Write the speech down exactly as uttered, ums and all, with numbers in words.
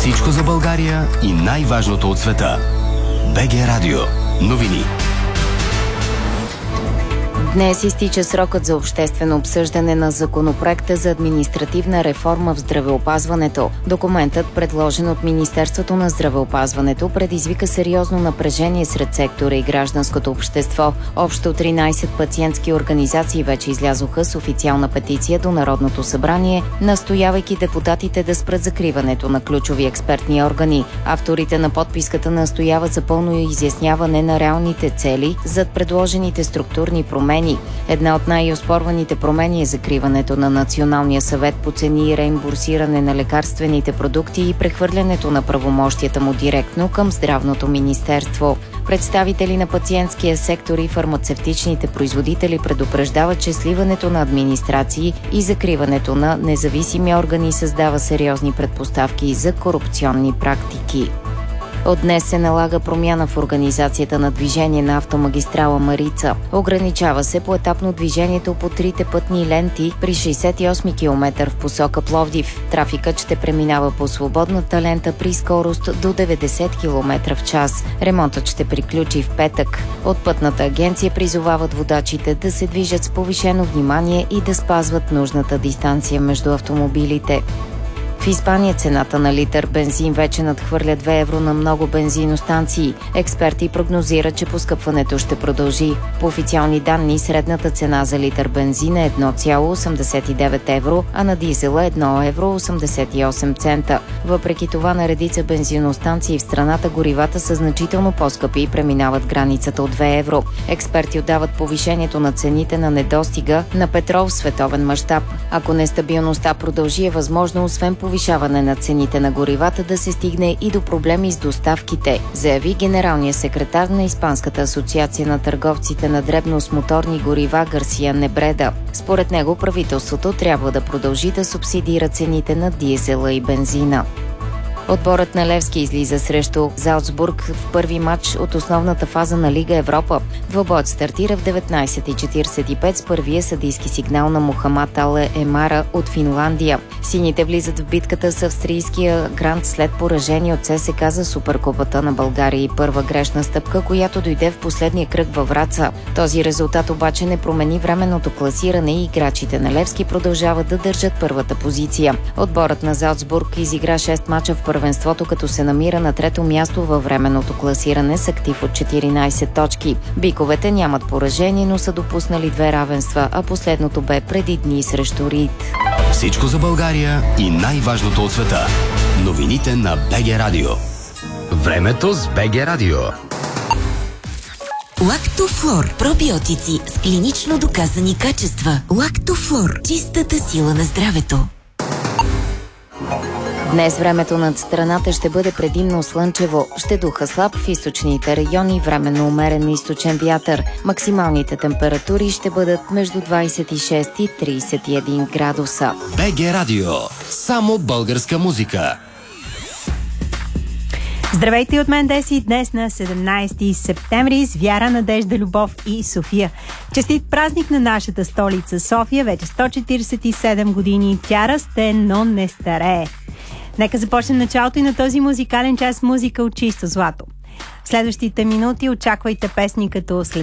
Всичко за България и най-важното от света. БГ Радио. Новини. Днес изтича срокът за обществено обсъждане на законопроекта за административна реформа в здравеопазването. Документът, предложен от Министерството на здравеопазването, предизвика сериозно напрежение сред сектора и гражданското общество. Общо тринайсет пациентски организации вече излязоха с официална петиция до Народното събрание, настоявайки депутатите да спрат закриването на ключови експертни органи. Авторите на подписката настояват за пълно изясняване на реалните цели зад предложените структурни промени. Една от най-оспорваните промени е закриването на Националния съвет по цени и реимбурсиране на лекарствените продукти и прехвърлянето на правомощията му директно към Здравното министерство. Представители на пациентския сектор и фармацевтичните производители предупреждават, че сливането на администрации и закриването на независими органи създава сериозни предпоставки за корупционни практики. От днес се налага промяна в организацията на движение на автомагистрала Марица. Ограничава се поетапно движението по трите пътни ленти при шейсет и осми километър в посока Пловдив. Трафикът ще преминава по свободната лента при скорост до деветдесет километра в час. Ремонтът ще приключи в петък. От Пътната агенция призовават водачите да се движат с повишено внимание и да спазват нужната дистанция между автомобилите. В Испания цената на литър бензин вече надхвърля две евро на много бензиностанции. Експерти прогнозират, че поскъпването ще продължи. По официални данни средната цена за литър бензин е едно цяло осемдесет и девет евро, а на дизела едно евро осемдесет и осем цента. Въпреки това на редица бензиностанции в страната горивата са значително по-скъпи и преминават границата от две евро. Експерти отдават повишението на цените на недостига на петрол в световен мащаб. Ако нестабилността продължи, е възможно освен повишаване на цените на горивата да се стигне и до проблеми с доставките, заяви генералният секретар на Испанската асоциация на търговците на дребно с моторни горива Гарсия Небреда. Според него правителството трябва да продължи да субсидира цените на дизела и бензина. Отборът на Левски излиза срещу Залцбург в първи матч от основната фаза на Лига Европа. Двобоят стартира в деветнайсет и четирийсет и пет с първия съдийски сигнал на Мохамад Але Емара от Финландия. Сините влизат в битката с австрийския грант след поражение от ЦСКА за Суперкупата на България и първа грешна стъпка, която дойде в последния кръг във Враца. Този резултат обаче не промени временното класиране и играчите на Левски продължават да държат първата позиция. Отборът на Залцбург изигра шест мача в първенството, като се намира на трето място във временното класиране с актив от четиринайсет точки. Биковете нямат поражение, но са допуснали две равенства, а последното бе преди дни срещу Рид. Всичко за България и най-важното от света. Новините на БГ Радио. Времето с БГ Радио. Лактофлор. Пробиотици с клинично доказани качества. Лактофлор. Чистата сила на здравето. Днес времето над страната ще бъде предимно слънчево. Ще духа слаб в източните райони, временно умерен източен вятър. Максималните температури ще бъдат между двайсет и шест и трийсет и един градуса. БГ Радио. Само българска музика. Здравейте и от мен, Деси, днес на седемнайсети септември с вяра, надежда, любов и София. Честит празник на нашата столица София, вече сто четирийсет и седем години. Тя расте, но не старее. Нека започнем началото и на този музикален час музика от чисто злато. В следващите минути очаквайте песни като "След